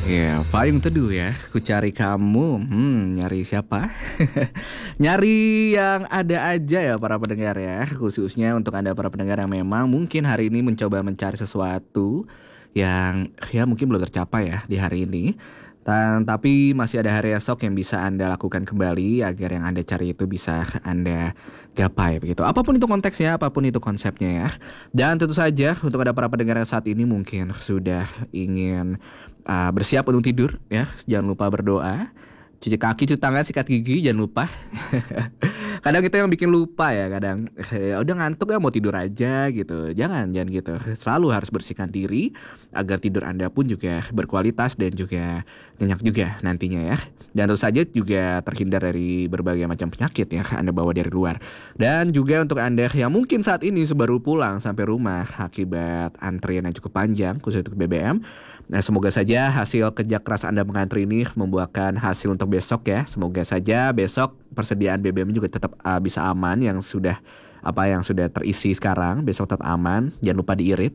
Ya, payung teduh ya, ku cari kamu. Nyari siapa? Nyari yang ada aja ya para pendengar ya. Khususnya untuk Anda para pendengar yang memang mungkin hari ini mencoba mencari sesuatu yang ya mungkin belum tercapai ya di hari ini. Dan tapi masih ada hari esok yang bisa Anda lakukan kembali agar yang Anda cari itu bisa Anda gapai begitu. Apapun itu konteksnya, apapun itu konsepnya ya. Dan tentu saja untuk ada para pendengar yang saat ini mungkin sudah ingin bersiap untuk tidur ya. Jangan lupa berdoa, cuci kaki, cuci tangan, sikat gigi, jangan lupa. Kadang itu yang bikin lupa ya kadang. Ya udah ngantuk ya mau tidur aja gitu. Jangan gitu. Selalu harus bersihkan diri agar tidur Anda pun juga berkualitas dan juga nyenyak juga nantinya ya. Dan tentu saja juga terhindar dari berbagai macam penyakit ya Anda bawa dari luar. Dan juga untuk Anda yang mungkin saat ini baru pulang sampai rumah akibat antrian yang cukup panjang khusus untuk BBM. Nah, semoga saja hasil kerja keras Anda mengantri ini membuahkan hasil untuk besok ya. Semoga saja besok persediaan BBM juga tetap bisa aman yang sudah terisi sekarang, besok tetap aman, jangan lupa diirit.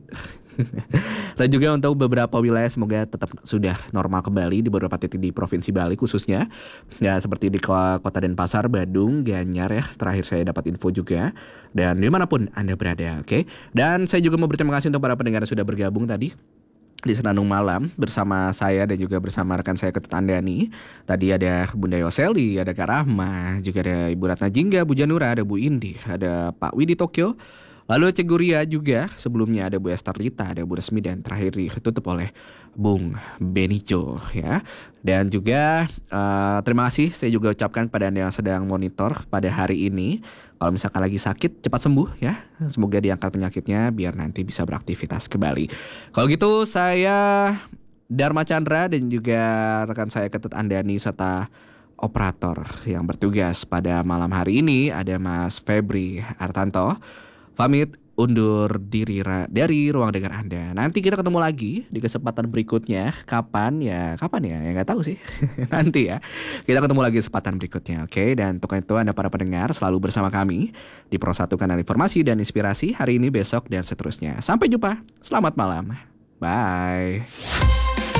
Dan juga untuk beberapa wilayah semoga tetap sudah normal kembali di beberapa titik di Provinsi Bali khususnya. Ya seperti di Kota Denpasar, Badung, Gianyar ya. Terakhir saya dapat info juga. Dan dimanapun Anda berada, oke. Dan saya juga mau berterima kasih untuk para pendengar yang sudah bergabung tadi di Senandung Malam bersama saya dan juga bersama rekan saya Ketut Andani. Tadi ada Bunda Yoseli, ada Kak Rahma, juga ada Ibu Ratna Jingga, Bu Janura, ada Bu Indi, ada Pak Widi Tokyo. Lalu Cek Guria juga, sebelumnya ada Bu Estarlita, ada Bu Resmi, dan terakhir ditutup oleh Bung Benico ya. Dan juga terima kasih saya juga ucapkan pada Anda yang sedang monitor pada hari ini. Kalau misalkan lagi sakit cepat sembuh ya. Semoga diangkat penyakitnya biar nanti bisa beraktivitas kembali. Kalau gitu saya Dharma Chandra dan juga rekan saya Ketut Andani serta operator yang bertugas pada malam hari ini ada Mas Febri Artanto. Pamit undur diri dari ruang dengar Anda. Nanti kita ketemu lagi di kesempatan berikutnya. Kapan ya? Ya nggak tahu sih. Nanti ya. Kita ketemu lagi kesempatan berikutnya, oke? Dan untuk itu Anda para pendengar selalu bersama kami di Pro 1 Kanal Informasi dan Inspirasi hari ini, besok, dan seterusnya. Sampai jumpa. Selamat malam. Bye.